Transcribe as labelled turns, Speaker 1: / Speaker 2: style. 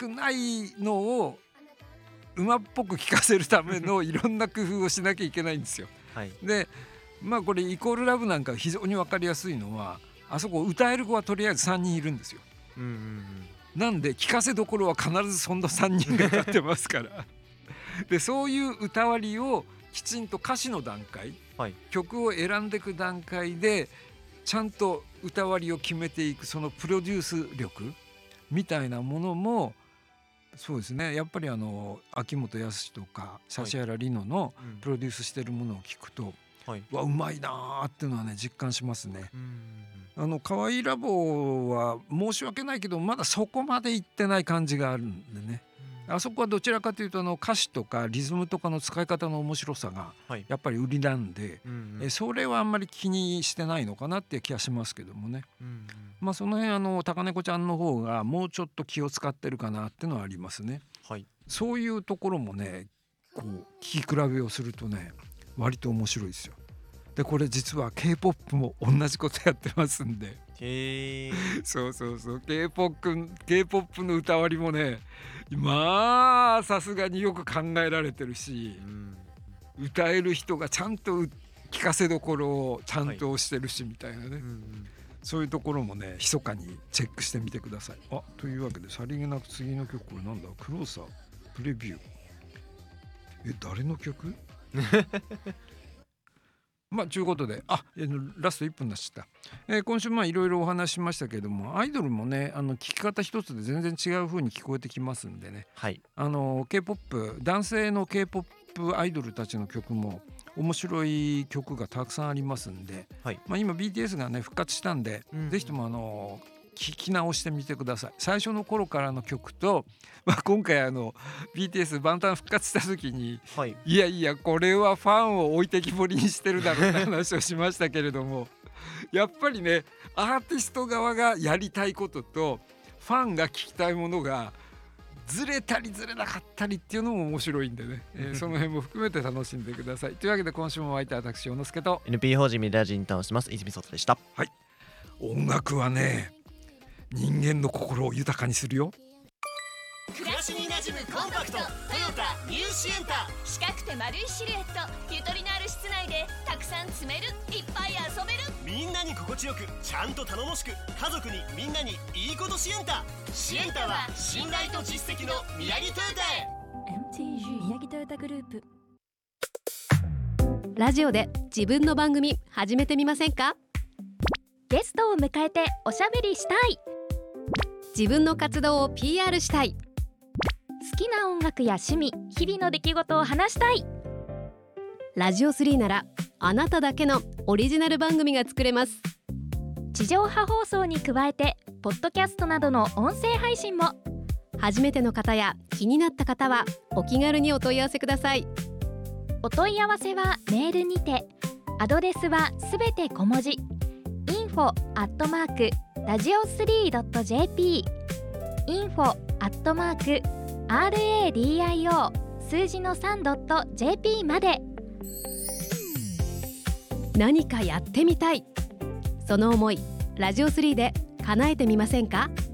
Speaker 1: くないのを馬っぽく聞かせるためのいろんな工夫をしなきゃいけないんですよ。
Speaker 2: はい、
Speaker 1: でこれイコールラブなんか非常に分かりやすいのは、あそこ歌える子はとりあえず3人いるんですよ。なんで聞かせどころは必ずそんな3人が歌ってますからでそういう歌割りをきちんと歌詞の段階、
Speaker 2: はい、
Speaker 1: 曲を選んでいく段階でちゃんと歌割りを決めていく、そのプロデュース力みたいなものもそうですね、やっぱり秋元康とか指原莉乃のプロデュースしてるものを聞くと、
Speaker 2: はい、
Speaker 1: うまいなっていうのはね実感しますね。可愛いラボは申し訳ないけどまだそこまで行ってない感じがあるんでね、あそこはどちらかというと歌詞とかリズムとかの使い方の面白さがやっぱり売りなんで、それはあんまり気にしてないのかなっていう気がしますけどもね、その辺高猫ちゃんの方がもうちょっと気を使ってるかなっていうのはありますね、はい、そういうところもねこう聞き比べをするとね割と面白いですよ。でこれ実は K-POP も同じことやってますんで、そうそうそう、 K-POP の歌割りもねさすがによく考えられてるし、歌える人がちゃんと聞かせどころをちゃんとしてるしみたいなね、そういうところもね密かにチェックしてみてください。というわけでさりげなく次の曲はなんだ、クローサープレビュー、誰の曲ということでラスト1分になっちゃった。今週いろいろお話しましたけれども、アイドルもね聞き方一つで全然違う風に聞こえてきますんでね、はい、K-POP 男性の K-POP アイドルたちの曲も面白い曲がたくさんありますんで、はい、今 BTS がね復活したんで、ぜひとも聞き直してみてください。最初の頃からの曲と、今回BTS 万端復活した時に、はい、いやこれはファンを置いてきぼりにしてるだろうって話をしましたけれどもやっぱりねアーティスト側がやりたいこととファンが聞きたいものがずれたりずれなかったりっていうのも面白いんでね、その辺も含めて楽しんでください。というわけで今週もお相手は私小野助と
Speaker 2: NPO 法人メディア人担当します泉聡でした。
Speaker 1: はい、音楽はね人間の心を豊かにするよ。
Speaker 3: 暮らしに馴染むコンパクトトヨタニューシエンタ、四角くて丸いシルエット、ゆとりのある室内でたくさん積める、いっぱい遊べる、みんなに心地よくちゃんと頼もしく、家族にみんなにいいことシエンタ。シエンタは信頼と実績の宮城トヨタへ。
Speaker 4: MTG 宮城トヨタグループ。
Speaker 5: ラジオで自分の番組始めてみませんか？
Speaker 4: ゲストを迎えておしゃべりしたい、
Speaker 5: 自分の活動を PR したい、
Speaker 4: 好きな音楽や趣味、日々の出来事を話したい。
Speaker 5: ラジオ3ならあなただけのオリジナル番組が作れます。
Speaker 4: 地上波放送に加えてポッドキャストなどの音声配信も。
Speaker 5: 初めての方や気になった方はお気軽にお問い合わせください。
Speaker 4: お問い合わせはメールにて、アドレスはすべて小文字、info@radio3.jp、 info@radio 数字の 3.jp まで。
Speaker 5: 何かやってみたい、その思いラジオ3で叶えてみませんか？